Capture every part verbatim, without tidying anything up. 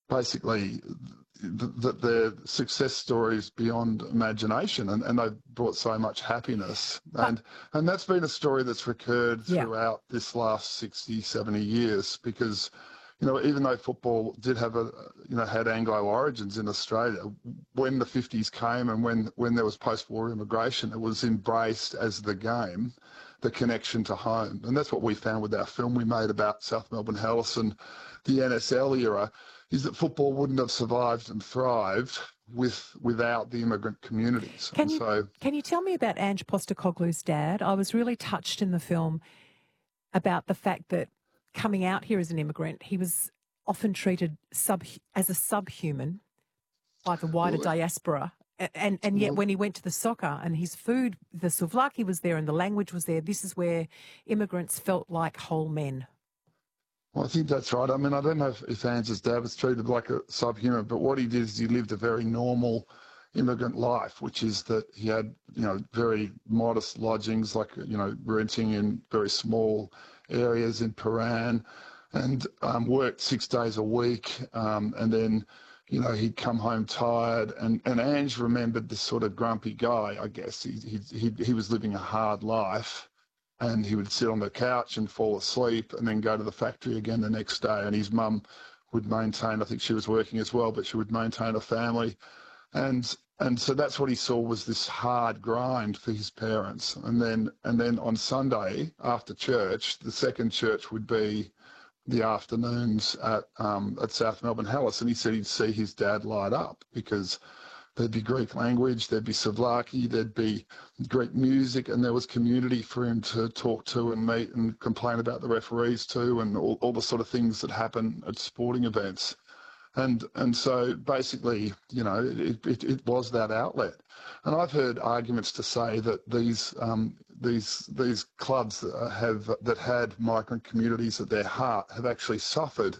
basically that their success stories beyond imagination, and, and they've brought so much happiness. And and that's been a story that's recurred Yeah. throughout this last sixty, seventy years, because, you know, even though football did have a, you know, had Anglo origins in Australia, when the fifties came and when, when there was post-war immigration, it was embraced as the game, the connection to home. And that's what we found with our film we made about South Melbourne Hellas and the N S L era, is that football wouldn't have survived and thrived with without the immigrant communities. Can and you so, can you tell me about Ange Postecoglou's dad? I was really touched in the film about the fact that coming out here as an immigrant, he was often treated sub as a subhuman by the wider well, diaspora. A- And and yet well, when he went to the soccer and his food, the souvlaki was there and the language was there, this is where immigrants felt like whole men. Well, I think that's right. I mean, I don't know if, if Ange's dad was treated like a subhuman, but what he did is he lived a very normal immigrant life, which is that he had, you know, very modest lodgings, like, you know, renting in very small areas in Paran, and um, worked six days a week. Um, and then, you know, he'd come home tired. And, and Ange remembered this sort of grumpy guy, I guess. He, he, he, he was living a hard life. And he would sit on the couch and fall asleep and then go to the factory again the next day. And his mum would maintain, I think she was working as well, but she would maintain a family. And and so that's what he saw, was this hard grind for his parents. And then and then on Sunday after church, the second church would be the afternoons at um, at South Melbourne Hellas. And he said he'd see his dad light up, because there'd be Greek language, there'd be souvlaki, there'd be Greek music, and there was community for him to talk to and meet and complain about the referees too, and all, all the sort of things that happen at sporting events. And and so basically, you know, it, it, it was that outlet. And I've heard arguments to say that these um, these these clubs that have that had migrant communities at their heart have actually suffered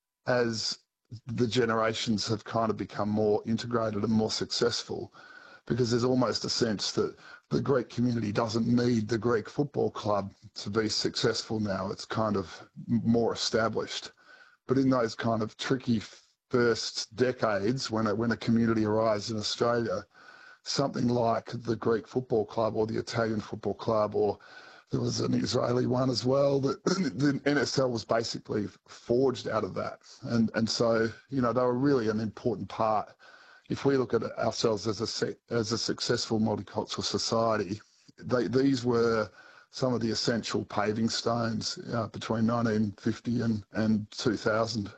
as the generations have kind of become more integrated and more successful, because there's almost a sense that the Greek community doesn't need the Greek football club to be successful now. It's kind of more established. But in those kind of tricky first decades, when a, when a community arrives in Australia, something like the Greek football club or the Italian football club, or there was an Israeli one as well, that the N S L was basically forged out of that. And and so, you know, they were really an important part. If we look at ourselves as a se- as a successful multicultural society, they, these were some of the essential paving stones uh, between nineteen fifty and, and two thousand.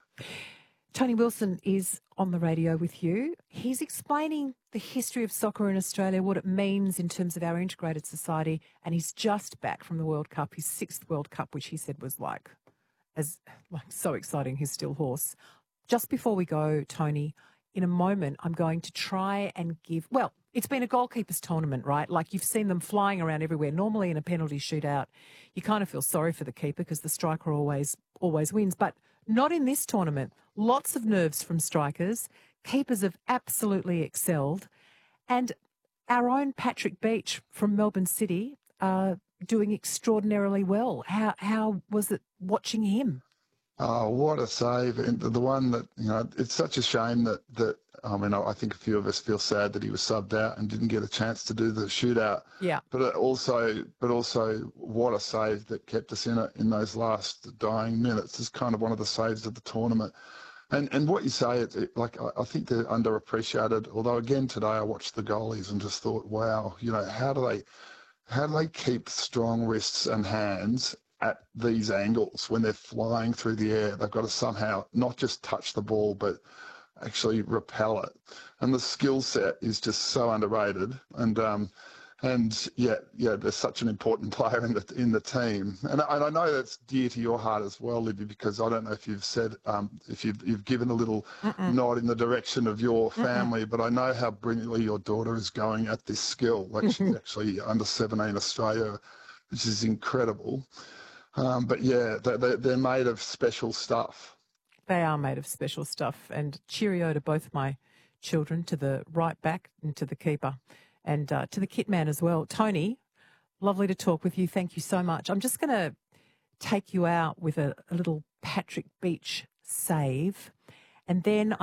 Tony Wilson is on the radio with you. He's explaining the history of soccer in Australia, what it means in terms of our integrated society, and he's just back from the World Cup, his sixth World Cup, which he said was like, as like so exciting, his still horse. Just before we go, Tony, in a moment, I'm going to try and give, well, it's been a goalkeepers tournament, right? Like, you've seen them flying around everywhere. Normally in a penalty shootout, you kind of feel sorry for the keeper because the striker always always wins, but not in this tournament. Lots of nerves from strikers. Keepers have absolutely excelled. And our own Patrick Beach from Melbourne City uh, doing extraordinarily well. How how was it watching him? Oh, what a save. And the one that, you know, it's such a shame that, that I mean, I think a few of us feel sad that he was subbed out and didn't get a chance to do the shootout. Yeah. But it also, but also what a save that kept us in it in those last dying minutes. It's kind of one of the saves of the tournament. And and what you say, it, it, like, I, I think they're underappreciated. Although, again, today I watched the goalies and just thought, wow, you know, how do they, how do they keep strong wrists and hands at these angles when they're flying through the air? They've got to somehow not just touch the ball, but actually repel it. And the skill set is just so underrated. And um, and yeah, yeah, there's such an important player in the in the team. And, and I know that's dear to your heart as well, Libby, because I don't know if you've said um, if you've you've given a little Mm-mm. nod in the direction of your family, Mm-mm. but I know how brilliantly your daughter is going at this skill. Like, she's actually under seventeen Australia, which is incredible. Um, but yeah, they, they're made of special stuff. They are made of special stuff. And cheerio to both my children, to the right back and to the keeper, and uh, to the kit man as well. Tony, lovely to talk with you. Thank you so much. I'm just going to take you out with a, a little Patrick Beach save, and then